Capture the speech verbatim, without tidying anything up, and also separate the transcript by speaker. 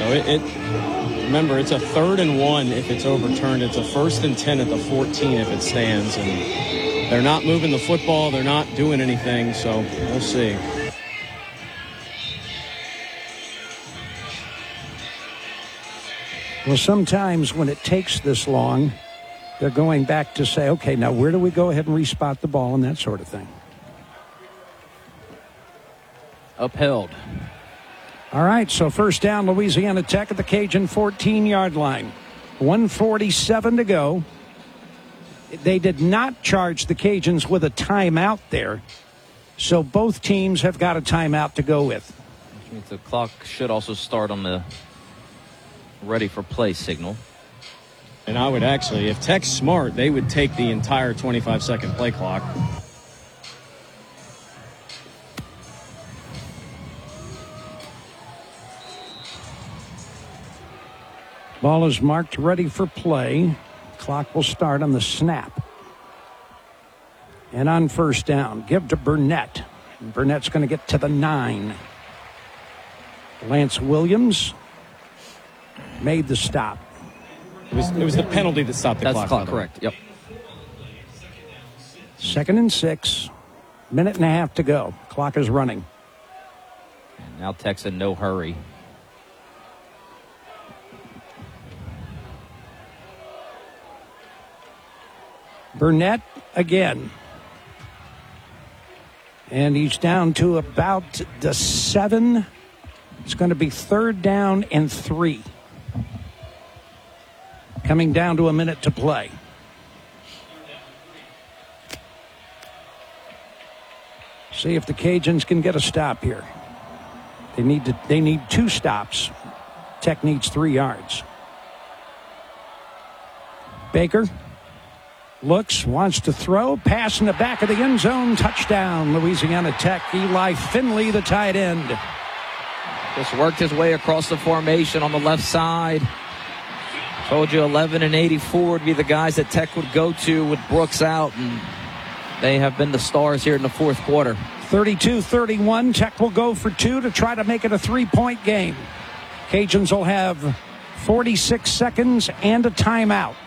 Speaker 1: it, it remember, it's a third and one if it's overturned. It's a first and ten at the fourteen if it stands. And they're not moving the football. They're not doing anything. So we'll see.
Speaker 2: Well, sometimes when it takes this long, they're going back to say, okay, now where do we go ahead and respot the ball and that sort of thing.
Speaker 3: Upheld.
Speaker 2: All right, so first down, Louisiana Tech at the Cajun fourteen-yard line. one forty-seven to go. They did not charge the Cajuns with a timeout there, so both teams have got a timeout to go with.
Speaker 3: Which means the clock should also start on the ready for play signal.
Speaker 1: And I would actually, if Tech's smart, they would take the entire twenty-five second play clock.
Speaker 2: Ball is marked ready for play. Clock will start on the snap. And on first down, give to Burnett. And Burnett's going to get to the nine. Lance Williams made the stop.
Speaker 1: It was, it was the penalty that stopped the
Speaker 3: That's
Speaker 1: clock.
Speaker 3: That's the clock, correct. Yep.
Speaker 2: Second and six. Minute and a half to go. Clock is running.
Speaker 3: And now Tech's in no hurry.
Speaker 2: Burnett again. And he's down to about the seven. It's going to be third down and three. Coming down to a minute to play. See if the Cajuns can get a stop here. They need to, they need two stops. Tech needs three yards. Baker looks, wants to throw, pass in the back of the end zone, touchdown, Louisiana Tech. Eli Finley, the tight end.
Speaker 3: Just worked his way across the formation on the left side. Told you eleven and eighty-four would be the guys that Tech would go to with Brooks out, and they have been the stars here in the fourth quarter.
Speaker 2: thirty-two thirty-one, Tech will go for two to try to make it a three-point game. Cajuns will have forty-six seconds and a timeout.